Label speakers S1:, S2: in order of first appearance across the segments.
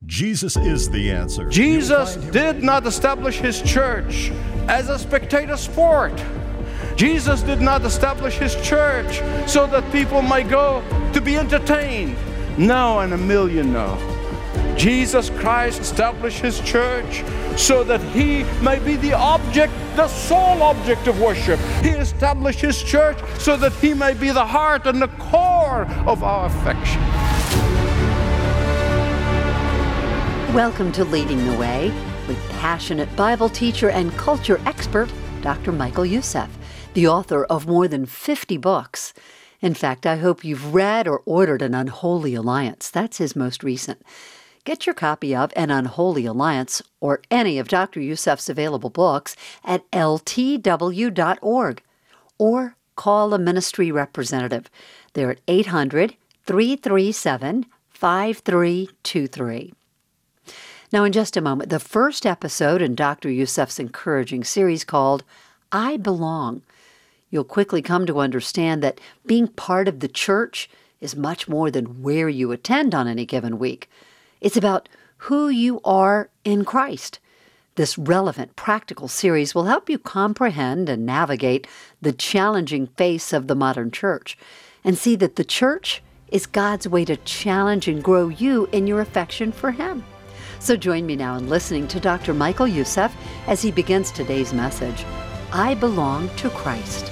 S1: Jesus is the answer.
S2: Jesus did not establish his church as a spectator sport. Jesus did not establish his church so that people might go to be entertained. No, and a million no. Jesus Christ established his church so that he may be the object, the sole object of worship. He established his church so that he may be the heart and the core of our affection.
S3: Welcome to Leading the Way with passionate Bible teacher and culture expert, Dr. Michael Youssef, the author of more than 50 books. In fact, I hope you've read or ordered An Unholy Alliance. That's his most recent. Get your copy of An Unholy Alliance or any of Dr. Youssef's available books at ltw.org or call a ministry representative. They're at 800-337-5323. Now, in just a moment, the first episode in Dr. Youssef's encouraging series called I Belong. You'll quickly come to understand that being part of the church is much more than where you attend on any given week. It's about who you are in Christ. This relevant, practical series will help you comprehend and navigate the challenging face of the modern church and see that the church is God's way to challenge and grow you in your affection for Him. So join me now in listening to Dr. Michael Youssef as he begins today's message, I Belong to Christ.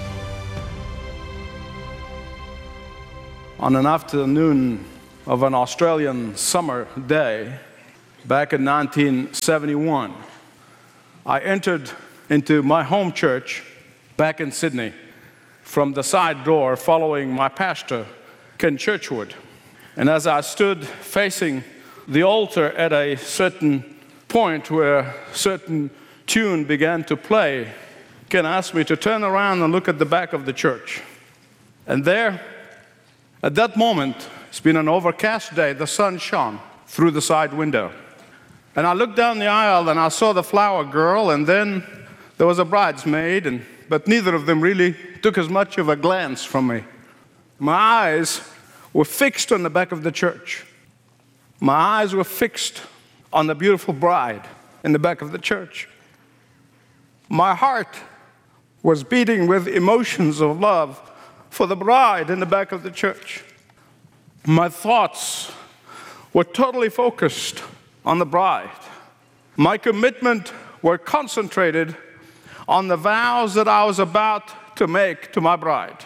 S2: On an afternoon of an Australian summer day back in 1971, I entered into my home church back in Sydney from the side door following my pastor, Ken Churchwood. And as I stood facing the altar at a certain point where a certain tune began to play, Ken asked me to turn around and look at the back of the church. And there, at that moment, it's been an overcast day, the sun shone through the side window. And I looked down the aisle and I saw the flower girl, and then there was a bridesmaid, but neither of them really took as much of a glance from me. My eyes were fixed on the back of the church. My eyes were fixed on the beautiful bride in the back of the church. My heart was beating with emotions of love for the bride in the back of the church. My thoughts were totally focused on the bride. My commitment were concentrated on the vows that I was about to make to my bride.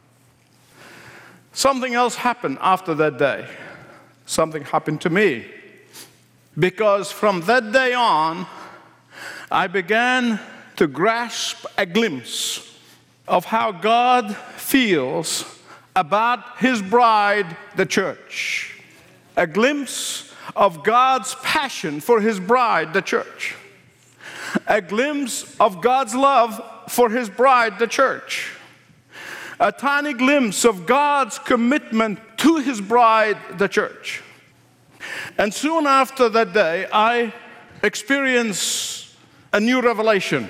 S2: Something else happened after that day. Something happened to me. Because from that day on, I began to grasp a glimpse of how God feels about His bride, the church. A glimpse of God's passion for His bride, the church. A glimpse of God's love for His bride, the church. A tiny glimpse of God's commitment to His bride, the church. And soon after that day, I experienced a new revelation.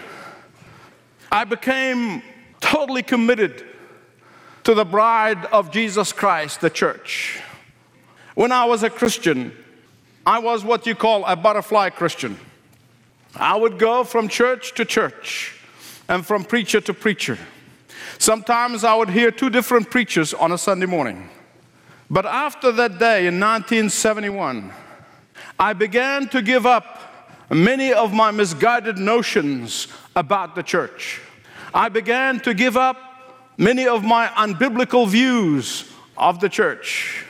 S2: I became totally committed to the bride of Jesus Christ, the church. When I was a Christian, I was what you call a butterfly Christian. I would go from church to church and from preacher to preacher. Sometimes I would hear two different preachers on a Sunday morning. But after that day in 1971, I began to give up many of my misguided notions about the church. I began to give up many of my unbiblical views of the church.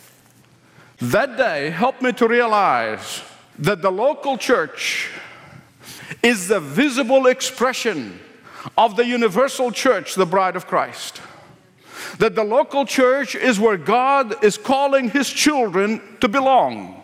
S2: That day helped me to realize that the local church is the visible expression of the universal church, the bride of Christ. That the local church is where God is calling His children to belong.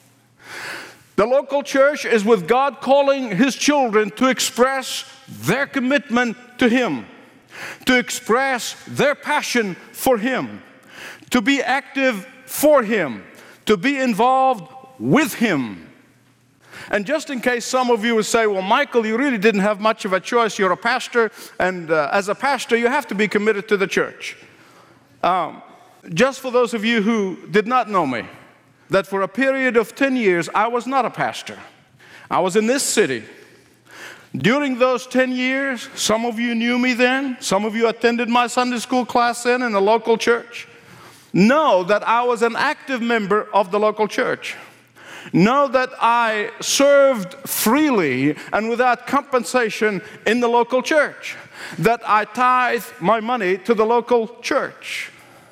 S2: The local church is with God calling His children to express their commitment to Him, to express their passion for Him, to be active for Him, to be involved with Him. And just in case some of you would say, well, Michael, you really didn't have much of a choice. You're a pastor, and as a pastor, you have to be committed to the church. Just for those of you who did not know me, that for a period of 10 years, I was not a pastor. I was in this city. During those 10 years, some of you knew me then. Some of you attended my Sunday school class then in a local church. Know that I was an active member of the local church. Know that I served freely and without compensation in the local church. That I tithe my money to the local church.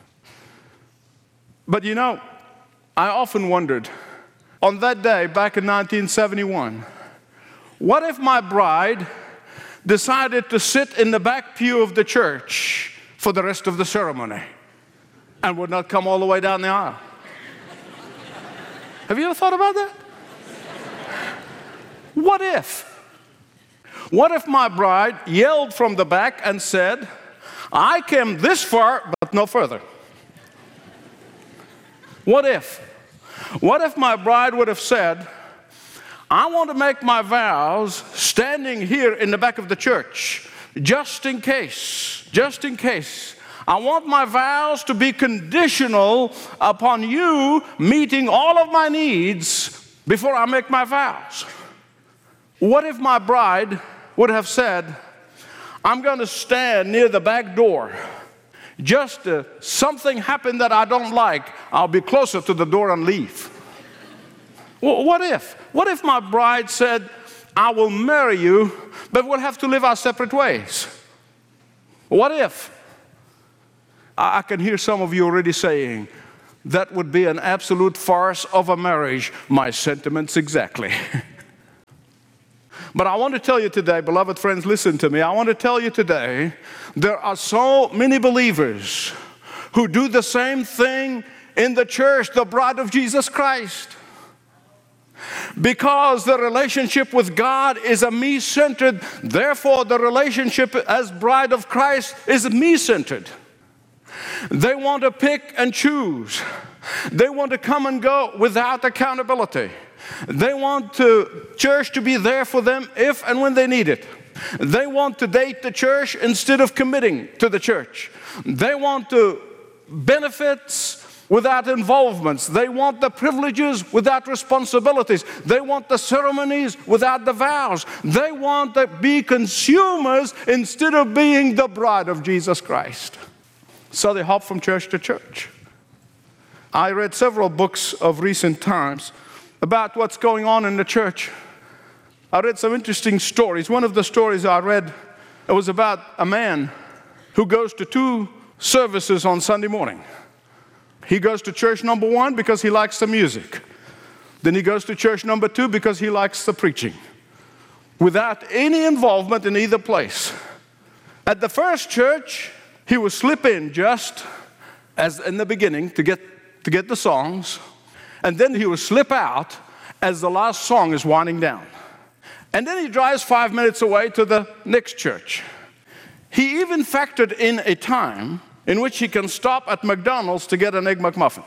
S2: But you know, I often wondered, on that day back in 1971, what if my bride decided to sit in the back pew of the church for the rest of the ceremony and would not come all the way down the aisle? Have you ever thought about that? What if? What if my bride yelled from the back and said, I came this far, but no further? What if? What if my bride would have said, I want to make my vows standing here in the back of the church, just in case. I want my vows to be conditional upon you meeting all of my needs before I make my vows. What if my bride would have said, I'm going to stand near the back door. Just something happened that I don't like, I'll be closer to the door and leave. Well, what if? What if my bride said, I will marry you, but we'll have to live our separate ways? What if? I can hear some of you already saying, that would be an absolute farce of a marriage. My sentiments exactly. But I want to tell you today, beloved friends, listen to me. I want to tell you today, there are so many believers who do the same thing in the church, the bride of Jesus Christ. Because the relationship with God is a me-centered, therefore the relationship as bride of Christ is me-centered. They want to pick and choose. They want to come and go without accountability. They want church to be there for them if and when they need it. They want to date the church instead of committing to the church. They want the benefits without involvements. They want the privileges without responsibilities. They want the ceremonies without the vows. They want to be consumers instead of being the bride of Jesus Christ. So they hop from church to church. I read several books of recent times about what's going on in the church. I read some interesting stories. One of the stories I read, it was about a man who goes to 2 services on Sunday morning. He goes to church number 1 because he likes the music. Then he goes to church number 2 because he likes the preaching, without any involvement in either place. At the first church, he would slip in just as in the beginning to get the songs, and then he would slip out as the last song is winding down. And then he drives 5 minutes away to the next church. He even factored in a time in which he can stop at McDonald's to get an Egg McMuffin.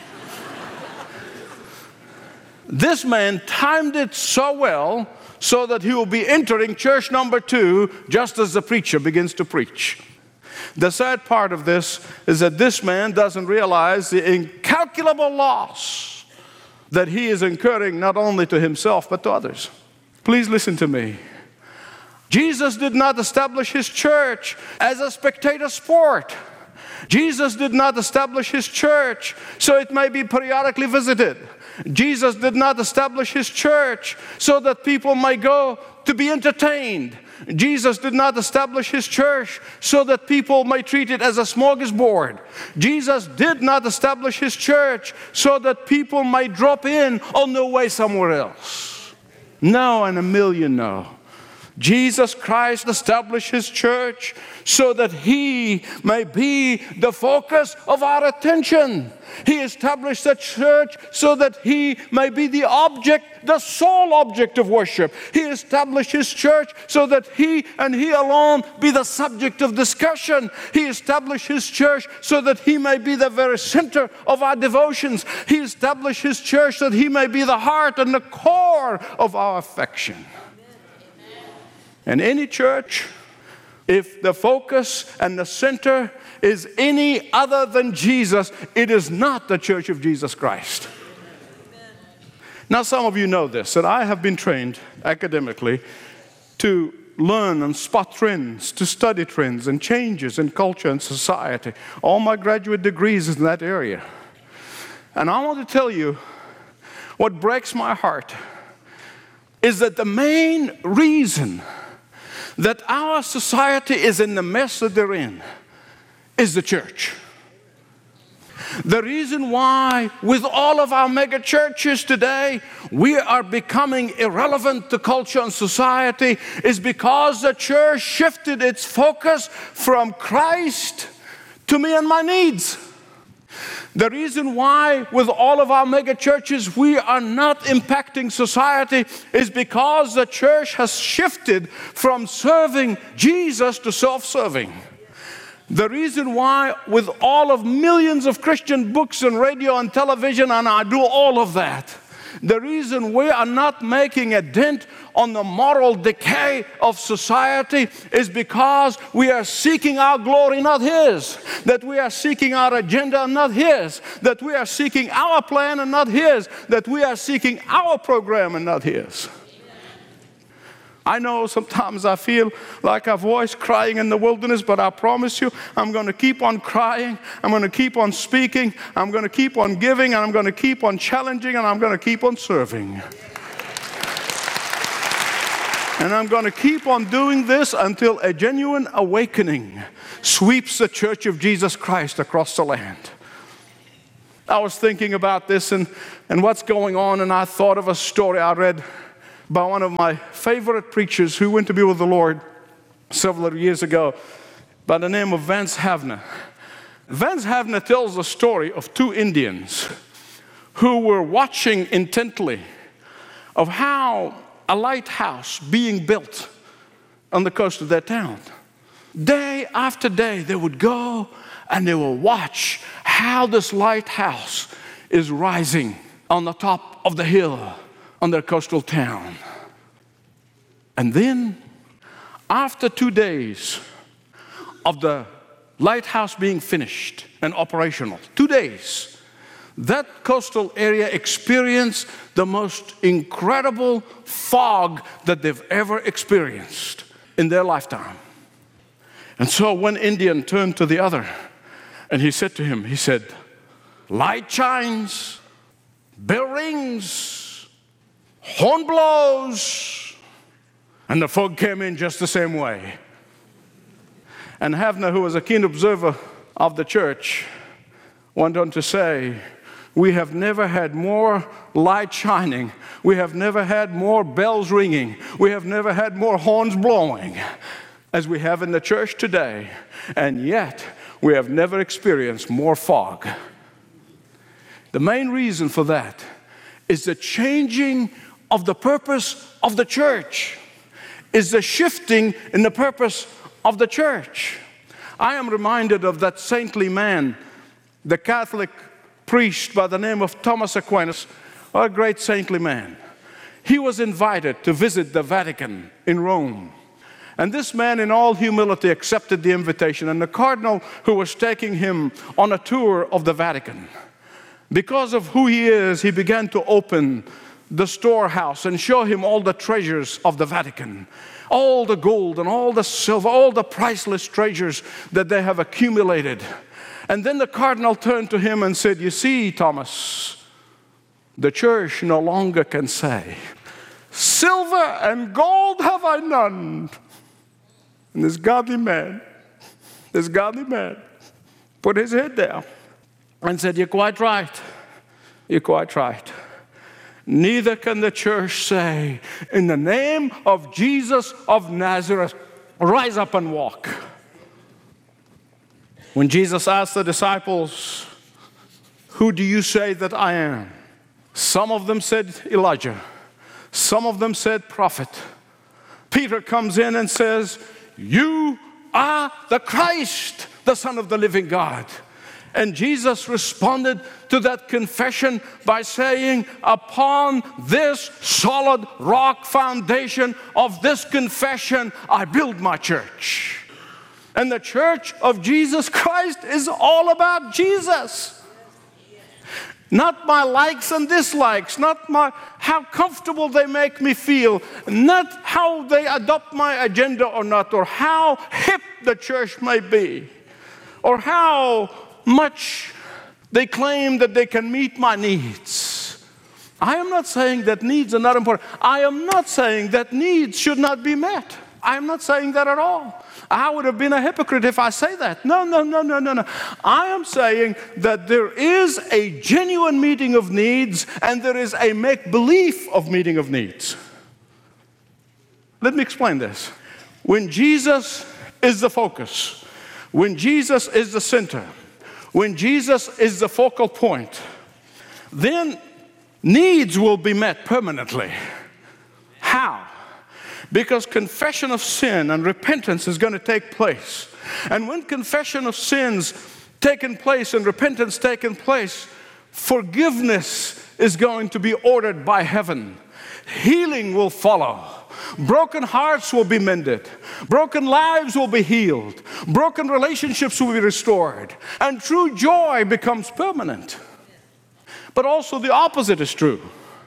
S2: This man timed it so well so that he will be entering church number 2 just as the preacher begins to preach. The sad part of this is that this man doesn't realize the incalculable loss that he is incurring not only to himself but to others. Please listen to me. Jesus did not establish his church as a spectator sport. Jesus did not establish his church so it may be periodically visited. Jesus did not establish his church so that people may go to be entertained. Jesus did not establish his church so that people may treat it as a smorgasbord. Jesus did not establish his church so that people may drop in on their way somewhere else. No, and a million no. Jesus Christ established his church so that he may be the focus of our attention. He established the church so that he may be the object, the sole object of worship. He established his church so that he and he alone be the subject of discussion. He established his church so that he may be the very center of our devotions. He established his church so that he may be the heart and the core of our affection. And any church, if the focus and the center is any other than Jesus, it is not the church of Jesus Christ. Now, some of you know this, that I have been trained academically to learn and spot trends, to study trends and changes in culture and society. All my graduate degrees is in that area. And I want to tell you, what breaks my heart is that the main reason that our society is in the mess that they're in is the church. The reason why, with all of our mega churches today, we are becoming irrelevant to culture and society is because the church shifted its focus from Christ to me and my needs. The reason why, with all of our mega churches, we are not impacting society is because the church has shifted from serving Jesus to self-serving. The reason why, with all of millions of Christian books and radio and television, and I do all of that, the reason we are not making a dent on the moral decay of society is because we are seeking our glory, not His. That we are seeking our agenda and not His. That we are seeking our plan and not His. That we are seeking our program and not His. I know sometimes I feel like a voice crying in the wilderness, but I promise you, I'm going to keep on crying. I'm going to keep on speaking. I'm going to keep on giving, and I'm going to keep on challenging, and I'm going to keep on serving. And I'm going to keep on doing this until a genuine awakening sweeps the Church of Jesus Christ across the land. I was thinking about this and what's going on, and I thought of a story I read by one of my favorite preachers who went to be with the Lord several years ago by the name of Vance Havner. Vance Havner tells the story of two Indians who were watching intently of how a lighthouse being built on the coast of their town. Day after day, they would go and they will watch how this lighthouse is rising on the top of the hill on their coastal town. And then, after 2 days of the lighthouse being finished and operational, 2 days, that coastal area experienced the most incredible fog that they've ever experienced in their lifetime. And so one Indian turned to the other and he said to him, he said, "Light shines, bell rings, horn blows," and the fog came in just the same way. And Havner, who was a keen observer of the church, went on to say, "We have never had more light shining. We have never had more bells ringing. We have never had more horns blowing as we have in the church today. And yet, we have never experienced more fog." The main reason for that is the changing of the purpose of the church, is the shifting in the purpose of the church. I am reminded of that saintly man, the Catholic priest by the name of Thomas Aquinas, a great saintly man. He was invited to visit the Vatican in Rome. And this man, in all humility, accepted the invitation. And the cardinal who was taking him on a tour of the Vatican, because of who he is, he began to open the storehouse and show him all the treasures of the Vatican, all the gold and all the silver, all the priceless treasures that they have accumulated. And then the cardinal turned to him and said, "You see, Thomas, the church no longer can say, 'Silver and gold have I none.'" And this godly man put his head down and said, "You're quite right. You're quite right. Neither can the church say, 'In the name of Jesus of Nazareth, rise up and walk.'" When Jesus asked the disciples, "Who do you say that I am?" Some of them said Elijah. Some of them said prophet. Peter comes in and says, "You are the Christ, the Son of the living God." And Jesus responded to that confession by saying, "Upon this solid rock foundation of this confession, I build my church." And the church of Jesus Christ is all about Jesus. Not my likes and dislikes, not how comfortable they make me feel, not how they adopt my agenda or not, or how hip the church may be, or how much they claim that they can meet my needs. I am not saying that needs are not important. I am not saying that needs should not be met. I am not saying that at all. I would have been a hypocrite if I say that. No. I am saying that there is a genuine meeting of needs and there is a make-believe of meeting of needs. Let me explain this. When Jesus is the focus, when Jesus is the center, when Jesus is the focal point, then needs will be met permanently. How? Because confession of sin and repentance is going to take place. And when confession of sins taken place and repentance taken place, forgiveness is going to be ordered by heaven. Healing will follow. Broken hearts will be mended. Broken lives will be healed. Broken relationships will be restored. And true joy becomes permanent. But also the opposite is true.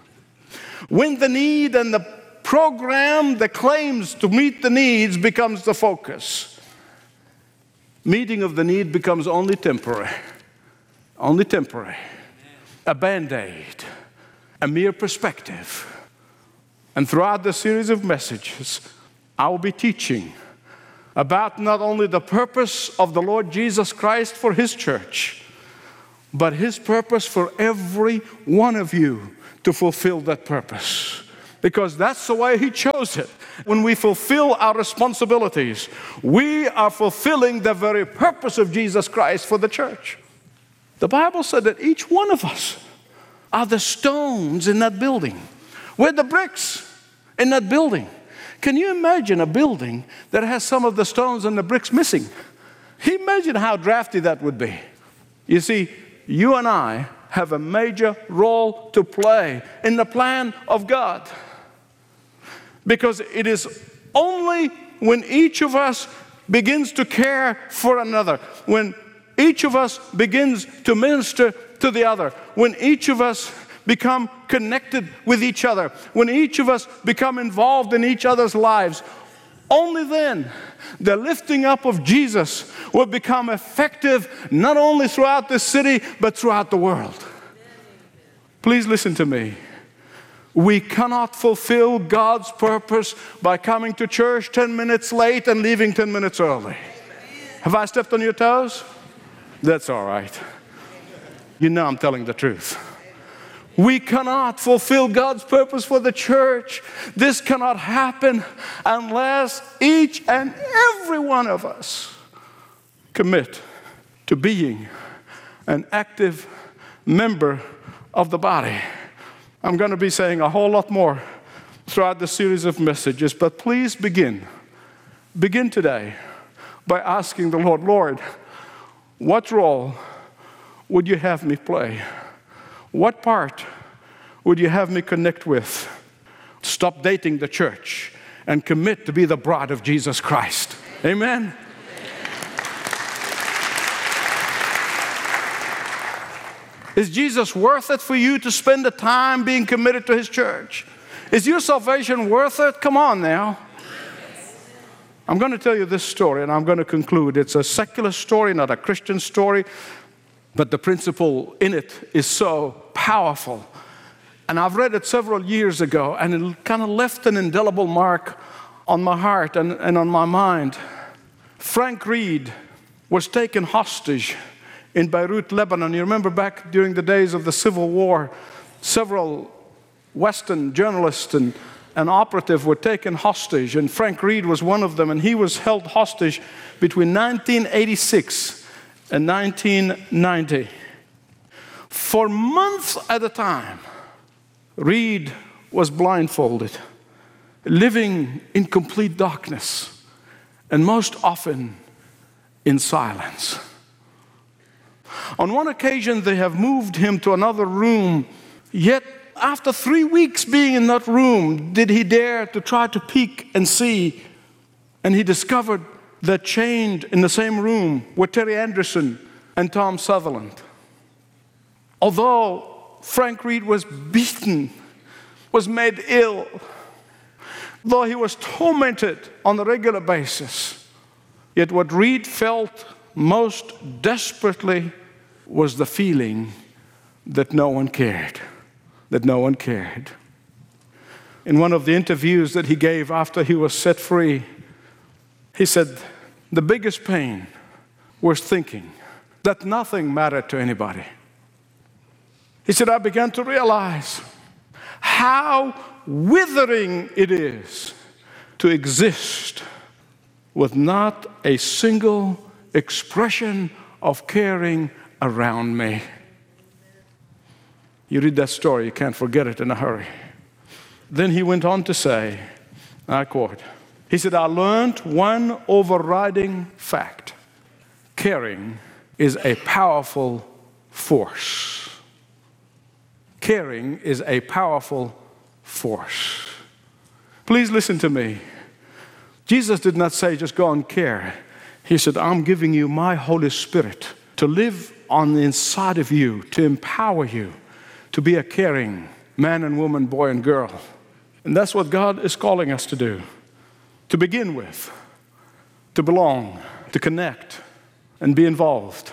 S2: When the need and the program that claims to meet the needs becomes the focus, meeting of the need becomes only temporary. Only temporary. A band-aid. A mere perspective. And throughout the series of messages, I will be teaching about not only the purpose of the Lord Jesus Christ for His church, but His purpose for every one of you to fulfill that purpose. Because that's the way He chose it. When we fulfill our responsibilities, we are fulfilling the very purpose of Jesus Christ for the church. The Bible said that each one of us are the stones in that building. We're the bricks in that building. Can you imagine a building that has some of the stones and the bricks missing? Imagine how drafty that would be. You see, you and I have a major role to play in the plan of God. Because it is only when each of us begins to care for another, when each of us begins to minister to the other, when each of us become connected with each other, when each of us become involved in each other's lives, only then the lifting up of Jesus will become effective not only throughout this city, but throughout the world. Please listen to me. We cannot fulfill God's purpose by coming to church 10 minutes late and leaving 10 minutes early. Have I stepped on your toes? That's all right. You know I'm telling the truth. We cannot fulfill God's purpose for the church. This cannot happen unless each and every one of us commit to being an active member of the body. I'm going to be saying a whole lot more throughout the series of messages, but please begin today by asking the Lord, Lord, what role would you have me play? What part would you have me connect with? Stop dating the church and commit to be the bride of Jesus Christ. Amen? Is Jesus worth it for you to spend the time being committed to His church? Is your salvation worth it? Come on now. I'm going to tell you this story and I'm going to conclude. It's a secular story, not a Christian story, but the principle in it is so powerful. And I've read it several years ago and it kind of left an indelible mark on my heart and on my mind. Frank Reed was taken hostage in Beirut, Lebanon. You remember back during the days of the Civil War, several Western journalists and an operative were taken hostage, and Frank Reed was one of them, and he was held hostage between 1986 and 1990. For months at a time, Reed was blindfolded, living in complete darkness, and most often in silence. On one occasion, they have moved him to another room, yet after 3 weeks being in that room, did he dare to try to peek and see, and he discovered that chained in the same room were Terry Anderson and Tom Sutherland. Although Frank Reed was beaten, was made ill, though he was tormented on a regular basis, yet what Reed felt most desperately was the feeling that no one cared, that no one cared. In one of the interviews that he gave after he was set free, he said, the biggest pain was thinking that nothing mattered to anybody. He said, I began to realize how withering it is to exist with not a single expression of caring around me. You read that story, you can't forget it in a hurry. Then he went on to say, I quote, he said, I learned one overriding fact. Caring is a powerful force. Caring is a powerful force. Please listen to me. Jesus did not say just go and care. He said, I'm giving you my Holy Spirit to live on the inside of you, to empower you to be a caring man and woman, boy and girl. And that's what God is calling us to do. To begin with, to belong, to connect, and be involved.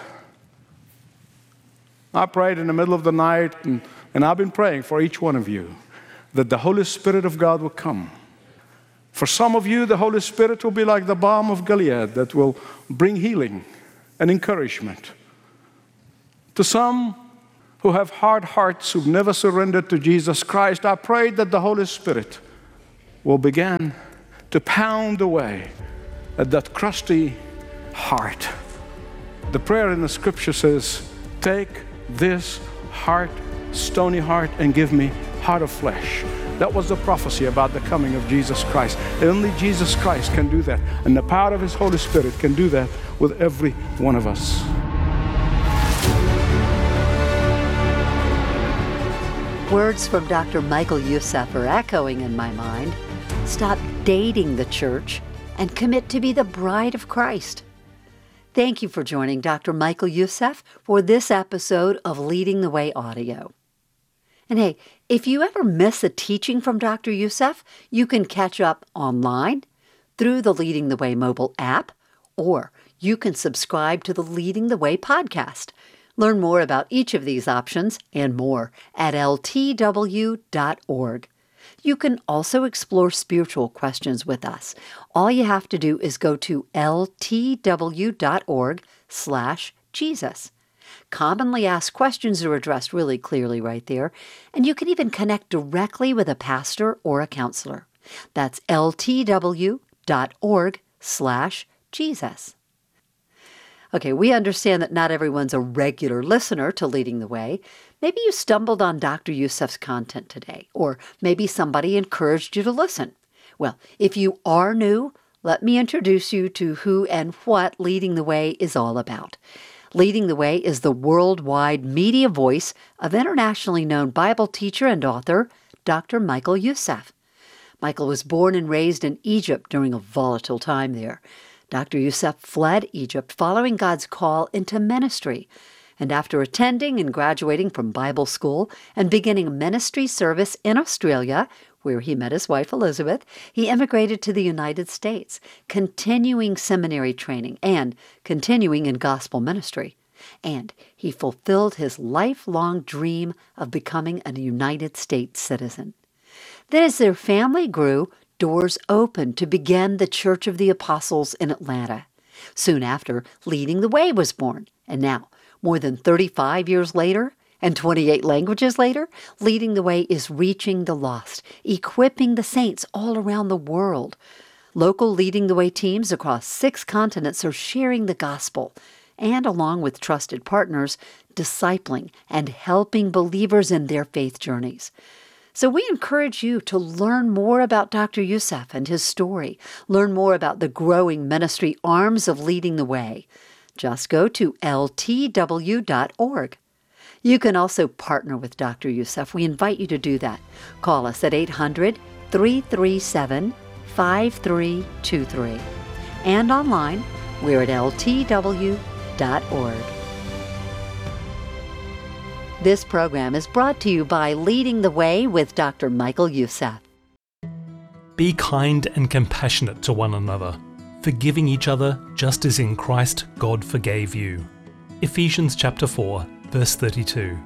S2: I prayed in the middle of the night, and I've been praying for each one of you that the Holy Spirit of God will come. For some of you, the Holy Spirit will be like the balm of Gilead that will bring healing and encouragement. To some who have hard hearts, who've never surrendered to Jesus Christ, I pray that the Holy Spirit will begin to pound away at that crusty heart. The prayer in the scripture says, take this heart, stony heart, and give me heart of flesh. That was the prophecy about the coming of Jesus Christ. And only Jesus Christ can do that. And the power of His Holy Spirit can do that with every one of us.
S3: Words from Dr. Michael Youssef are echoing in my mind. Stop dating the church and commit to be the bride of Christ. Thank you for joining Dr. Michael Youssef for this episode of Leading the Way Audio. And hey, if you ever miss a teaching from Dr. Youssef, you can catch up online through the Leading the Way mobile app, or you can subscribe to the Leading the Way podcast. Learn more about each of these options and more at ltw.org. You can also explore spiritual questions with us. All you have to do is go to ltw.org/Jesus. Commonly asked questions are addressed really clearly right there, and you can even connect directly with a pastor or a counselor. That's ltw.org/Jesus. Okay, we understand that not everyone's a regular listener to Leading the Way. Maybe you stumbled on Dr. Youssef's content today, or maybe somebody encouraged you to listen. Well, if you are new, let me introduce you to who and what Leading the Way is all about. Leading the Way is the worldwide media voice of internationally known Bible teacher and author, Dr. Michael Youssef. Michael was born and raised in Egypt during a volatile time there. Dr. Youssef fled Egypt following God's call into ministry. And after attending and graduating from Bible school and beginning ministry service in Australia, where he met his wife Elizabeth, he immigrated to the United States, continuing seminary training and continuing in gospel ministry. And he fulfilled his lifelong dream of becoming a United States citizen. Then as their family grew, doors opened to begin the Church of the Apostles in Atlanta. Soon after, Leading the Way was born. And now, more than 35 years later, and 28 languages later, Leading the Way is reaching the lost, equipping the saints all around the world. Local Leading the Way teams across 6 continents are sharing the gospel, and along with trusted partners, discipling and helping believers in their faith journeys. So we encourage you to learn more about Dr. Youssef and his story. Learn more about the growing ministry arms of Leading the Way. Just go to ltw.org. You can also partner with Dr. Youssef. We invite you to do that. Call us at 800-337-5323. And online, we're at ltw.org. This program is brought to you by Leading the Way with Dr. Michael Youssef.
S4: Be kind and compassionate to one another, forgiving each other just as in Christ God forgave you. Ephesians chapter 4, verse 32.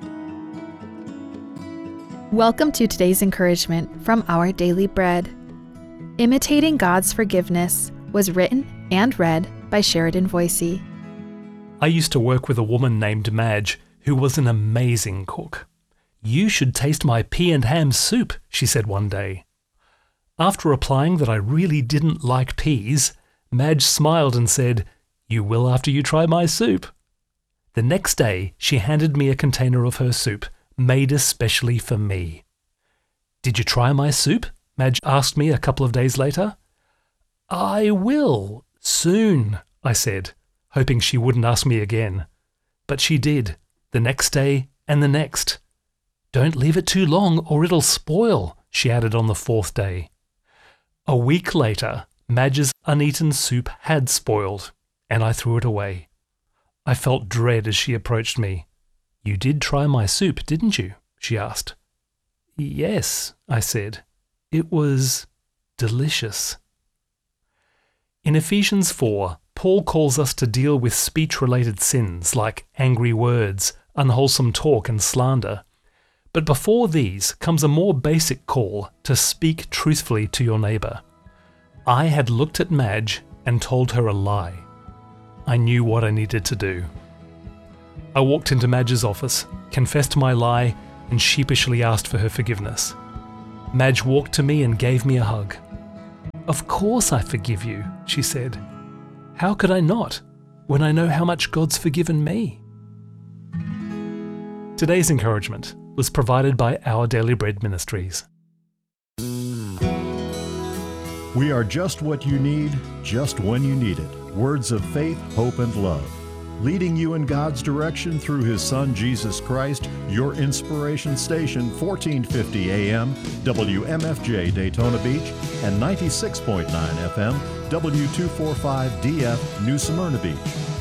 S5: Welcome to today's encouragement from Our Daily Bread. Imitating God's Forgiveness was written and read by Sheridan Voisey.
S4: I used to work with a woman named Madge, who was an amazing cook. "You should taste my pea and ham soup," she said one day. After replying that I really didn't like peas, Madge smiled and said, "You will after you try my soup." The next day, she handed me a container of her soup, made especially for me. "Did you try my soup?" Madge asked me a couple of days later. "I will, soon," I said, hoping she wouldn't ask me again. But she did, the next day and the next. "Don't leave it too long or it'll spoil," she added on the fourth day. A week later, Madge's uneaten soup had spoiled, and I threw it away. I felt dread as she approached me. "You did try my soup, didn't you?" she asked. "Yes," I said. "It was delicious." In Ephesians 4, Paul calls us to deal with speech-related sins like angry words, unwholesome talk, and slander. But before these comes a more basic call to speak truthfully to your neighbour. I had looked at Madge and told her a lie. I knew what I needed to do. I walked into Madge's office, confessed my lie, and sheepishly asked for her forgiveness. Madge walked to me and gave me a hug. "Of course I forgive you," she said. "How could I not, when I know how much God's forgiven me?" Today's encouragement was provided by Our Daily Bread Ministries.
S1: We are just what you need, just when you need it. Words of faith, hope, and love. Leading you in God's direction through His Son, Jesus Christ, your inspiration station, 1450 AM, WMFJ Daytona Beach, and 96.9 FM, W245DF, New Smyrna Beach.